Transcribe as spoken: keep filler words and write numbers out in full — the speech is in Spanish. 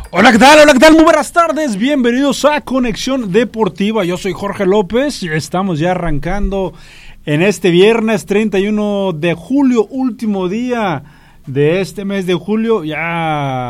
Hola, ¿qué tal? Hola, ¿qué tal? Muy buenas tardes. Bienvenidos a Conexión Deportiva. Yo soy Jorge López y estamos ya arrancando en este viernes treinta y uno de julio, último día de este mes de julio. Ya